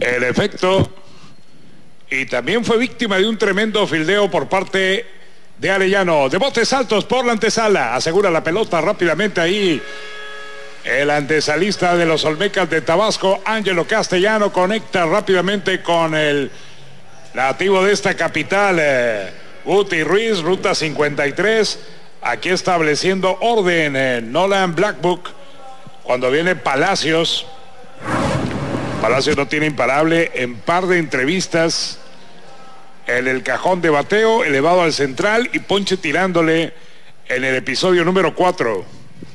En efecto, y también fue víctima de un tremendo fildeo por parte de Arellano. De botes altos por la antesala, asegura la pelota rápidamente ahí. El antesalista de los Olmecas de Tabasco, Ángelo Castellano, conecta rápidamente con el nativo de esta capital, Guti Ruiz, ruta 53, aquí estableciendo orden Nolan Blackbook. Cuando viene Palacios no tiene imparable en par de entrevistas en el cajón de bateo, elevado al central y ponche tirándole en el episodio número 4.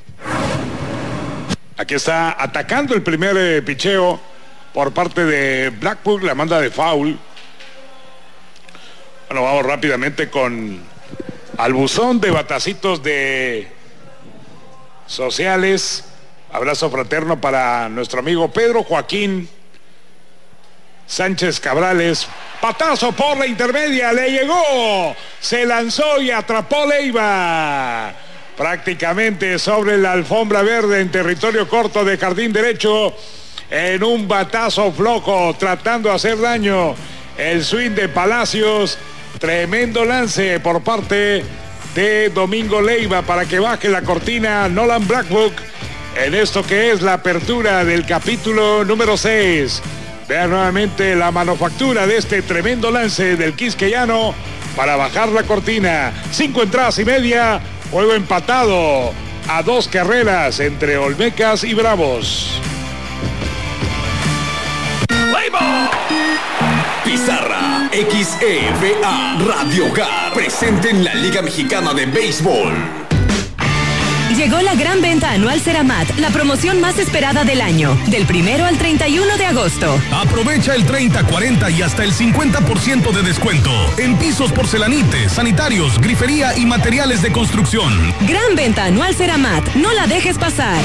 Aquí está atacando el primer picheo por parte de Blackbook, la manda de foul. Bueno, vamos rápidamente con al buzón de batacitos de sociales. Abrazo fraterno para nuestro amigo Pedro Joaquín Sánchez Cabrales. Patazo por la intermedia, le llegó, se lanzó y atrapó Leiva. Prácticamente sobre la alfombra verde en territorio corto de jardín derecho, en un batazo flojo, tratando de hacer daño. El swing de Palacios, tremendo lance por parte de Domingo Leiva para que baje la cortina Nolan Blackbook en esto que es la apertura del capítulo número 6. Vean nuevamente la manufactura de este tremendo lance del quisqueyano para bajar la cortina. 5 entradas y media, juego empatado a 2 carreras entre Olmecas y Bravos. Pizarra XEVA Radio Hogar, presente en la Liga Mexicana de Béisbol. Llegó la gran venta anual Ceramat, la promoción más esperada del año, del 1 al 31 de agosto. Aprovecha el 30, 40 y hasta el 50% de descuento en pisos, porcelanites, sanitarios, grifería y materiales de construcción. Gran venta anual Ceramat, no la dejes pasar.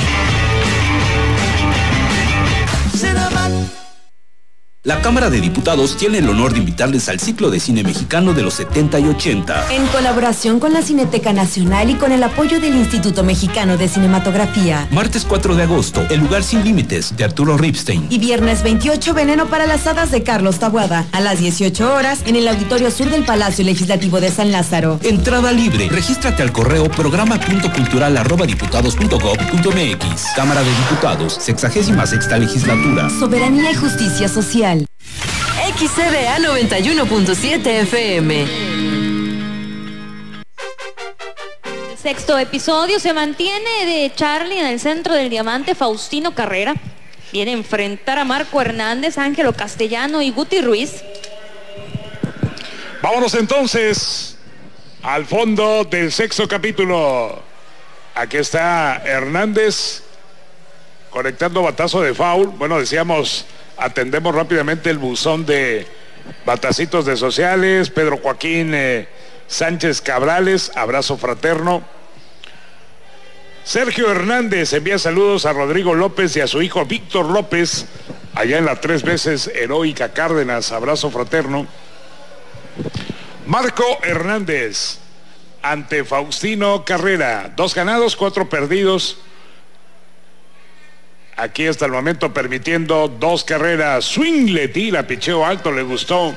Ceramat. La Cámara de Diputados tiene el honor de invitarles al ciclo de cine mexicano de los 70 y 80. En colaboración con la Cineteca Nacional y con el apoyo del Instituto Mexicano de Cinematografía. Martes 4 de agosto, El lugar sin límites, de Arturo Ripstein. Y viernes 28, Veneno para las hadas, de Carlos Taboada. A las 18 horas, en el Auditorio Sur del Palacio Legislativo de San Lázaro. Entrada libre. Regístrate al correo programa.cultural@diputados.gov.mx. Cámara de Diputados, 66ª Legislatura. Soberanía y justicia social. XCBA 91.7 FM. El sexto episodio se mantiene de Charlie en el centro del diamante. Faustino Carrera viene a enfrentar a Marco Hernández, Ángelo Castellano y Guti Ruiz. Vámonos entonces al fondo del sexto capítulo. Aquí está Hernández conectando batazo de foul. Bueno, decíamos, atendemos rápidamente el buzón de batacitos de sociales. Pedro Joaquín Sánchez Cabrales, abrazo fraterno. Sergio Hernández envía saludos a Rodrigo López y a su hijo Víctor López, allá en la 3 veces heroica Cárdenas, abrazo fraterno. Marco Hernández ante Faustino Carrera, 2 ganados, 4 perdidos. Aquí hasta el momento permitiendo 2 carreras. Swing le tira, picheo alto, le gustó.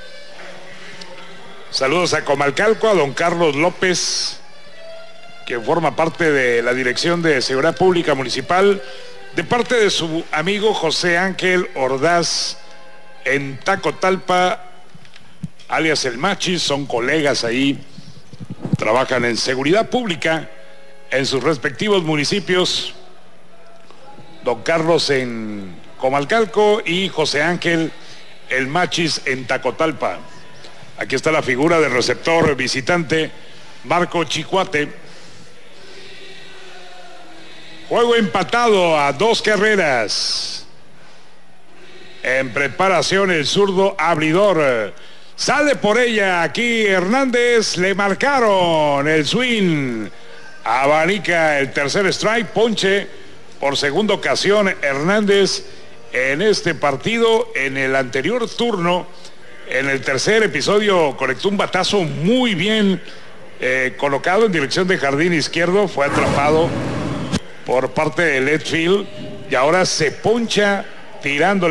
Saludos a Comalcalco, a don Carlos López, que forma parte de la Dirección de Seguridad Pública Municipal, de parte de su amigo José Ángel Ordaz en Tacotalpa, alias El Machis. Son colegas ahí, trabajan en seguridad pública en sus respectivos municipios. Don Carlos en Comalcalco y José Ángel El Machis en Tacotalpa. Aquí está la figura del receptor visitante, Marco Chicuate. Juego empatado a 2 carreras. En preparación el zurdo abridor. Sale por ella aquí Hernández, le marcaron el swing. Abanica el tercer strike, ponche. Por segunda ocasión Hernández en este partido. En el anterior turno, en el tercer episodio, conectó un batazo muy bien colocado en dirección de jardín izquierdo. Fue atrapado por parte de left field y ahora se poncha tirando